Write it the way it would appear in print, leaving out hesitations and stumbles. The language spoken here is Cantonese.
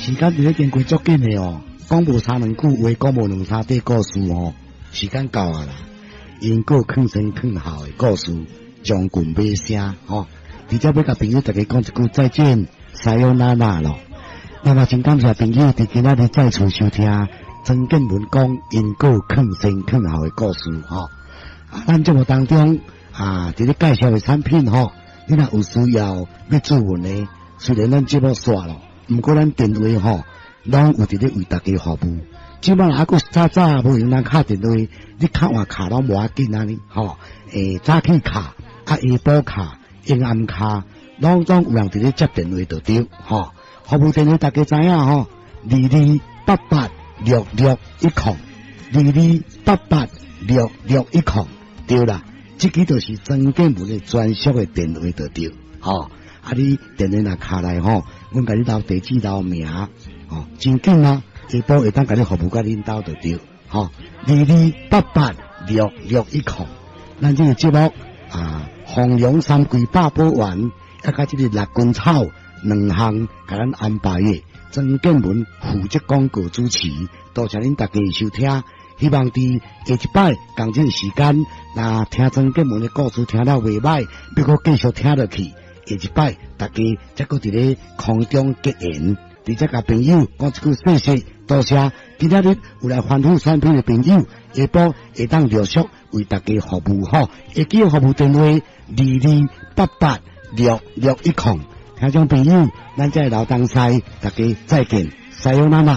时间伫咧经过足紧的哦，讲无三两句话，讲无两三块故事哦，时间到啊啦。因果劝先劝后的故事，将近尾声吼。直接要甲朋友大家讲一句再见，撒由那拉咯。那么真感谢朋友伫今仔日再次收听曾建文讲因果劝先劝后的故事吼。咱节目当中伫咧介绍的产品吼，你若有需要要咨询的，虽然咱节目煞咯，毋过咱电话吼，拢有伫咧为大家服务。即摆还佫早早无用咱敲电话，你敲换卡拢无要紧啊你吼。早起卡下晡卡、阴暗卡，拢有人伫咧接电话就对吼。服务电话大家知影吼，22886610，22886610，对啦，这个就是曾建文的专属的电话就对吼。你电话若卡来吼，阮甲你留地址、留名吼，真紧啊！下晡会当甲你服务甲恁兜就对吼，22886610。咱这个节目弘扬三桂八宝丸，甲这个六根草两项，甲咱安排的曾建文负责广告主持，多谢恁大家的收听。希望伫下一摆同这个时间，那听曾建文的故事听了袂歹，要搁继续听落去。下一摆大家再搁伫咧空中结缘，直接甲朋友讲一句谢谢，多谢。今仔日有来欢呼产品的朋友，下晡会当陆续为大家服务吼。会记服务电话22886610。听众朋友，咱在老东西，大家再见，撒由那拉。